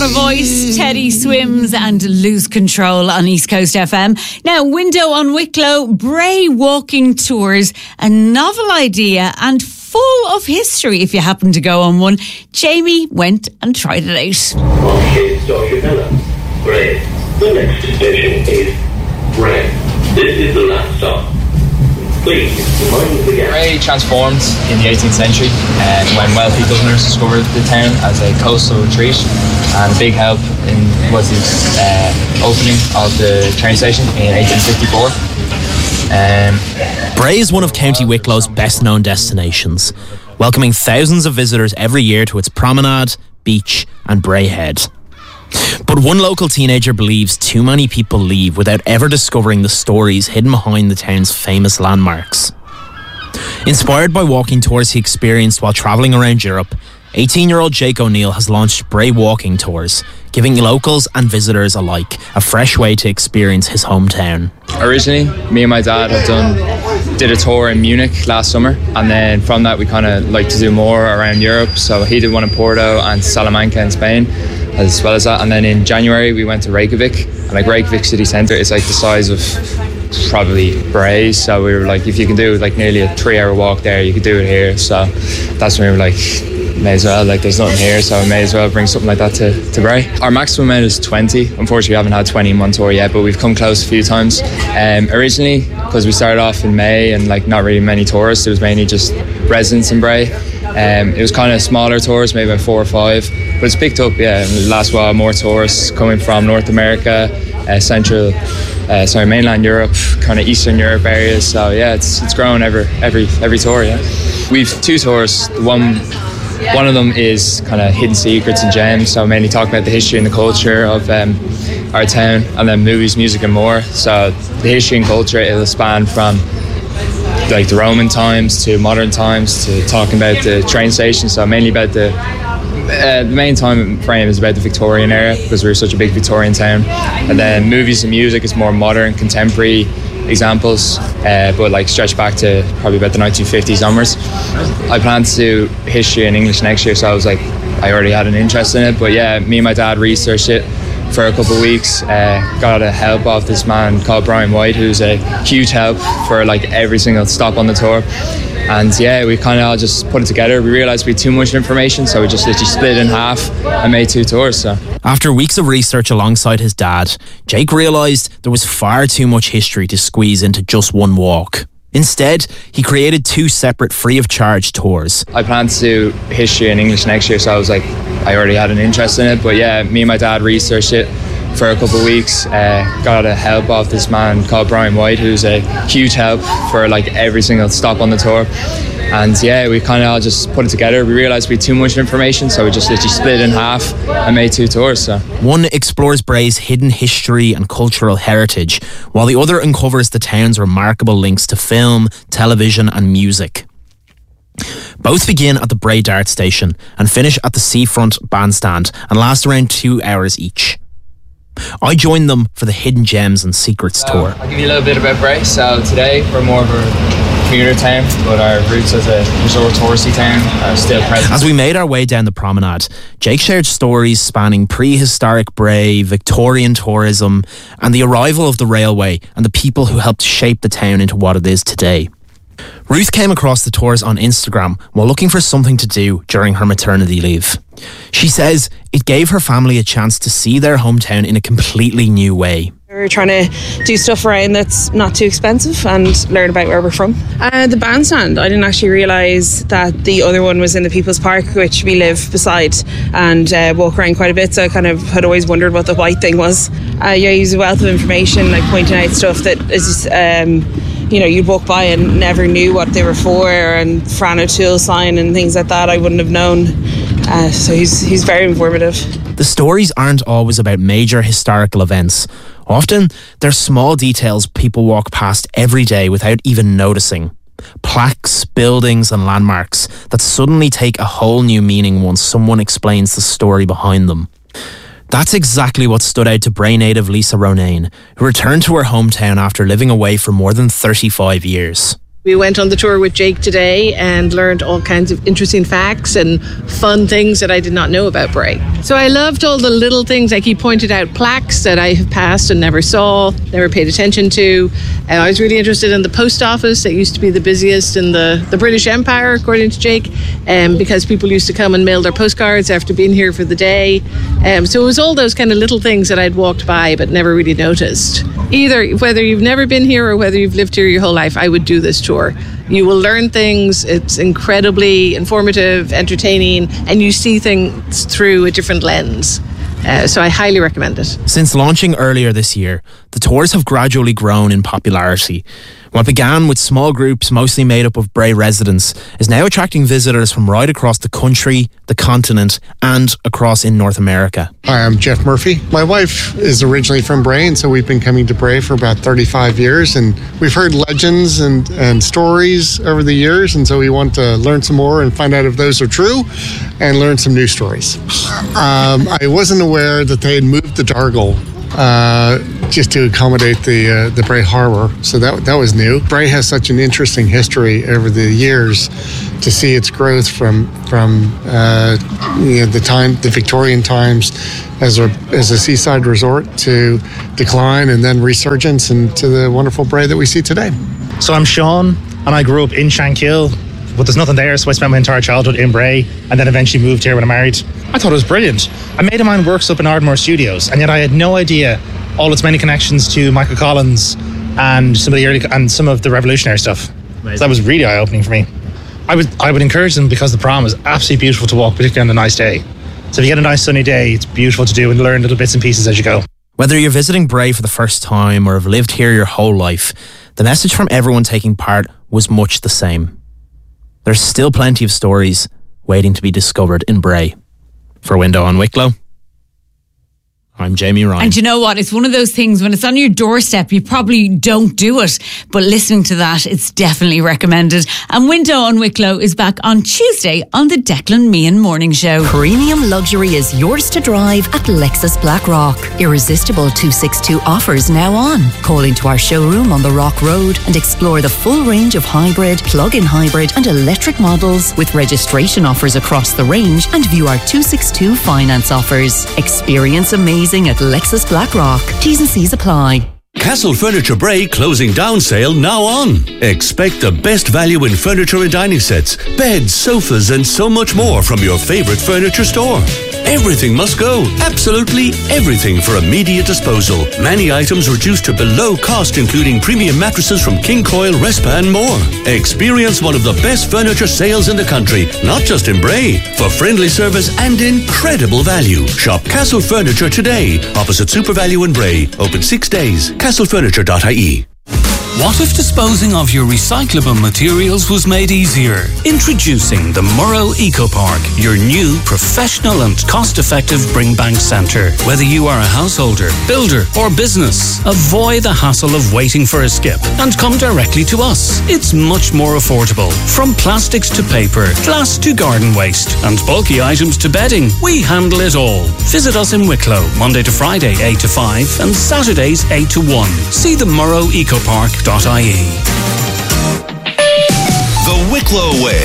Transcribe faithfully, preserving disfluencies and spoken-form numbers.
her voice. Teddy Swims and Lose Control on East Coast F M. Now, Window on Wicklow, Bray Walking Tours, a novel idea and full of history if you happen to go on one. Jamie went and tried it out. Okay, stop your Miller. Bray. The next station is Bray. This is the last stop. Please, mind the gap. Bray transformed in the eighteenth century uh, when wealthy governors discovered the town as a coastal retreat, and a big help in was the uh, opening of the train station in eighteen fifty-four. Um, Bray is one of County Wicklow's best known destinations, welcoming thousands of visitors every year to its promenade, beach and Bray Head. But one local teenager believes too many people leave without ever discovering the stories hidden behind the town's famous landmarks. Inspired by walking tours he experienced while travelling around Europe, eighteen-year-old Jake O'Neill has launched Bray Walking Tours, giving locals and visitors alike a fresh way to experience his hometown. Originally, me and my dad have done did a tour in Munich last summer, and then from that we kind of like to do more around Europe. So he did one in Porto and Salamanca in Spain, as well as that. And then in January we went to Reykjavik, and like Reykjavik city centre is like the size of probably Bray, so we were like, if you can do like nearly a three hour walk there, you could do it here. So that's when we were like, may as well, like there's nothing here, so we may as well bring something like that to, to Bray. Our maximum amount is twenty. Unfortunately we haven't had twenty in one tour yet, but we've come close a few times. Um, originally, because we started off in May and like not really many tourists, it was mainly just residents in Bray. Um, it was kind of smaller tours, maybe about four or five, but it's picked up, yeah, in the last while, more tourists coming from North America, uh, Central, uh, sorry, mainland Europe, kind of Eastern Europe areas. So yeah, it's it's growing every every every tour. Yeah, we've two tours. One one of them is kind of hidden secrets and gems. So mainly talking about the history and the culture of um, our town, and then movies, music, and more. So the history and culture, it'll span from like the Roman times to modern times, to talking about the train station. So mainly about the uh, the main time frame is about the Victorian era, because we're such a big Victorian town. And then movies and music is more modern, contemporary examples, uh, but like stretch back to probably about the nineteen fifties onwards. I plan to do history and English next year, so I was like, I already had an interest in it. But yeah, me and my dad researched it for a couple of weeks, uh, got a help off this man called Brian White, who's a huge help for like every single stop on the tour. And yeah, we kind of all just put it together. We realised we had too much information, so we just literally split it in half and made two tours. So after weeks of research alongside his dad, Jake realised there was far too much history to squeeze into just one walk. Instead, he created two separate free of charge tours. I plan to do history and English next year, so I was like, I already had an interest in it. But yeah, me and my dad researched it for a couple of weeks, uh, got a help off this man called Brian White, who's a huge help for like every single stop on the tour. And yeah, we kind of all just put it together. We realised we had too much information, so we just literally split it in half and made two tours. So one explores Bray's hidden history and cultural heritage, while the other uncovers the town's remarkable links to film, television and music. Both begin at the Bray Dart Station and finish at the Seafront Bandstand and last around two hours each. I joined them for the Hidden Gems and Secrets so, tour. I'll give you a little bit about Bray. So today we're more of a commuter town, but our roots as a resort touristy town are still present. As we made our way down the promenade, Jake shared stories spanning prehistoric Bray, Victorian tourism and the arrival of the railway and the people who helped shape the town into what it is today. Ruth came across the tours on Instagram while looking for something to do during her maternity leave. She says it gave her family a chance to see their hometown in a completely new way. We're trying to do stuff around that's not too expensive and learn about where we're from. Uh, the bandstand, I didn't actually realise that the other one was in the People's Park, which we live beside, and uh, walk around quite a bit, so I kind of had always wondered what the white thing was. Uh, yeah, use a wealth of information, like pointing out stuff that is, um, you know, you'd walk by and never knew what they were for, and Fran O'Toole sign and things like that I wouldn't have known. Uh, so he's he's very informative. The stories aren't always about major historical events. Often, they're small details people walk past every day without even noticing. Plaques, buildings and landmarks that suddenly take a whole new meaning once someone explains the story behind them. That's exactly what stood out to Bray native Lisa Ronayne, who returned to her hometown after living away for more than thirty-five years. We went on the tour with Jake today and learned all kinds of interesting facts and fun things that I did not know about Bray. So I loved all the little things, like he pointed out plaques that I have passed and never saw, never paid attention to. And I was really interested in the post office that used to be the busiest in the, the British Empire, according to Jake, um, because people used to come and mail their postcards after being here for the day. Um, so it was all those kind of little things that I'd walked by but never really noticed. Either, whether you've never been here or whether you've lived here your whole life, I would do this tour. You will learn things. It's incredibly informative, entertaining, and you see things through a different lens. Uh, so I highly recommend it. Since launching earlier this year, the tours have gradually grown in popularity. What began with small groups mostly made up of Bray residents is now attracting visitors from right across the country, the continent, and across in North America. Hi, I'm Jeff Murphy. My wife is originally from Bray, and so we've been coming to Bray for about thirty-five years, and we've heard legends and, and stories over the years, and so we want to learn some more and find out if those are true and learn some new stories. Um, I wasn't aware that they had moved the Dargle uh, just to accommodate the uh, the Bray Harbor, so that that was new. Bray has such an interesting history over the years. To see its growth from from uh, you know, the time the Victorian times as a as a seaside resort to decline and then resurgence and to the wonderful Bray that we see today. So I'm Sean, and I grew up in Shankill, but there's nothing there, so I spent my entire childhood in Bray and then eventually moved here when I married. I thought it was brilliant. A mate of mine works up in Ardmore Studios, and yet I had no idea all its many connections to Michael Collins and some of the early and some of the revolutionary stuff. So that was really eye-opening for me. I would I would encourage them because the prom is absolutely beautiful to walk, particularly on a nice day. So if you get a nice sunny day, it's beautiful to do and learn little bits and pieces as you go. Whether you're visiting Bray for the first time or have lived here your whole life, the message from everyone taking part was much the same. There's still plenty of stories waiting to be discovered in Bray. For Window on Wicklow, I'm Jamie Ryan. And you know what? It's one of those things, when it's on your doorstep, you probably don't do it. But listening to that, it's definitely recommended. And Window on Wicklow is back on Tuesday on the Declan Meehan Morning Show. Premium luxury is yours to drive at Lexus Blackrock. Irresistible two sixty-two offers now on. Call into our showroom on the Rock Road and explore the full range of hybrid, plug-in hybrid and electric models with registration offers across the range, and view our two sixty-two finance offers. Experience amazing at Lexus Blackrock. T's and C's apply. Castle Furniture Bray closing down sale now on. Expect the best value in furniture and dining sets, beds, sofas and so much more from your favourite furniture store. Everything must go. Absolutely everything for immediate disposal. Many items reduced to below cost, including premium mattresses from King Coil, Respa and more. Experience one of the best furniture sales in the country, not just in Bray. For friendly service and incredible value. Shop Castle Furniture today, opposite Super Value in Bray. Open six days. castle furniture dot I E. What if disposing of your recyclable materials was made easier? Introducing the Murrow Eco Park, your new professional and cost-effective bring bank centre. Whether you are a householder, builder or business, avoid the hassle of waiting for a skip and come directly to us. It's much more affordable. From plastics to paper, glass to garden waste and bulky items to bedding, we handle it all. Visit us in Wicklow, Monday to Friday eight to five and Saturdays eight to one. See the Murrow Eco Park. .ie. The Wicklow Way.